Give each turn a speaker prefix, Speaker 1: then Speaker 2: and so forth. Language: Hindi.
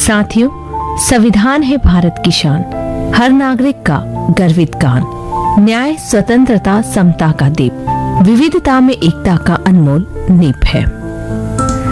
Speaker 1: साथियों, संविधान है भारत की शान, हर नागरिक का गर्वित गान। न्याय, स्वतंत्रता, समता का दीप, विविधता में एकता का अनमोल नीप है।